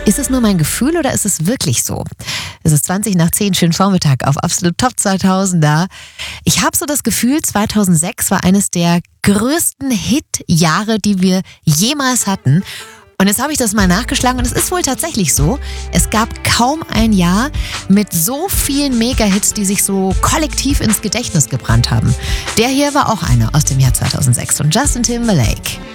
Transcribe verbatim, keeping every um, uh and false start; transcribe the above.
Ist es nur mein Gefühl oder ist es wirklich so? Es ist zwanzig nach zehn, schönen Vormittag auf Absolut Top zweitausender. Ich habe so das Gefühl, zweitausendsechs war eines der größten Hitjahre, die wir jemals hatten. Und jetzt habe ich das mal nachgeschlagen und es ist wohl tatsächlich so. Es gab kaum ein Jahr mit so vielen Mega-Hits, die sich so kollektiv ins Gedächtnis gebrannt haben. Der hier war auch einer aus dem Jahr zweitausendsechs von Justin Timberlake.